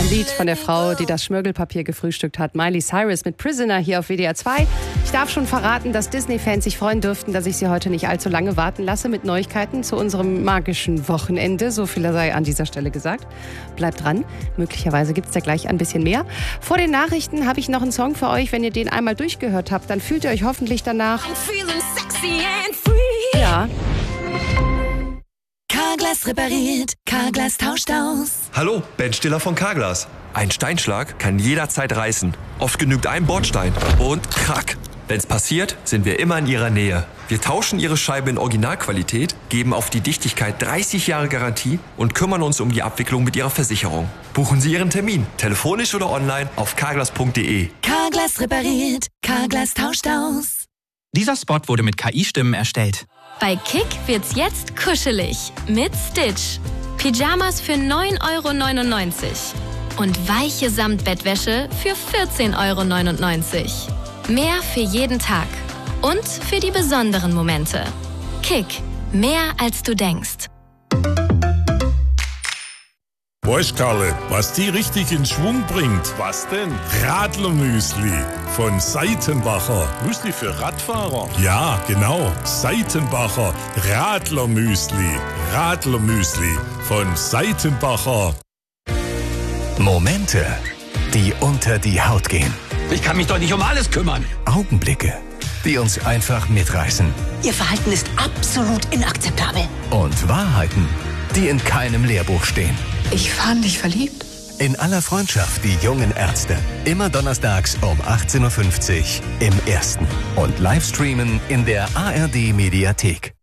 Ein Lied von der Frau, die das Schmirgelpapier gefrühstückt hat. Miley Cyrus mit Prisoner hier auf WDR 2. Ich darf schon verraten, dass Disney-Fans sich freuen dürften, dass ich sie heute nicht allzu lange warten lasse mit Neuigkeiten zu unserem magischen Wochenende. So viel sei an dieser Stelle gesagt. Bleibt dran. Möglicherweise gibt es da gleich ein bisschen mehr. Vor den Nachrichten habe ich noch einen Song für euch. Wenn ihr den einmal durchgehört habt, dann fühlt ihr euch hoffentlich danach. Ja. Carglass repariert, Carglass tauscht aus. Hallo, Ben Stiller von Carglass. Ein Steinschlag kann jederzeit reißen. Oft genügt ein Bordstein und krack. Wenn's passiert, sind wir immer in Ihrer Nähe. Wir tauschen Ihre Scheibe in Originalqualität, geben auf die Dichtigkeit 30 Jahre Garantie und kümmern uns um die Abwicklung mit Ihrer Versicherung. Buchen Sie Ihren Termin, telefonisch oder online auf carglass.de. Carglass repariert, Carglass tauscht aus. Dieser Spot wurde mit KI-Stimmen erstellt. Bei Kick wird's jetzt kuschelig mit Stitch. Pyjamas für 9,99 € und weiche Samtbettwäsche für 14,99 €. Mehr für jeden Tag und für die besonderen Momente. Kick, mehr als du denkst. Weißt Karle, was die richtig in Schwung bringt? Was denn? Radlermüsli von Seitenbacher. Müsli für Radfahrer? Ja, genau. Seitenbacher Radlermüsli. Radlermüsli von Seitenbacher. Momente, die unter die Haut gehen. Ich kann mich doch nicht um alles kümmern. Augenblicke, die uns einfach mitreißen. Ihr Verhalten ist absolut inakzeptabel. Und Wahrheiten, die in keinem Lehrbuch stehen. Ich fand dich verliebt. In aller Freundschaft, die jungen Ärzte. Immer donnerstags um 18:50 Uhr im Ersten. Und Livestreamen in der ARD Mediathek.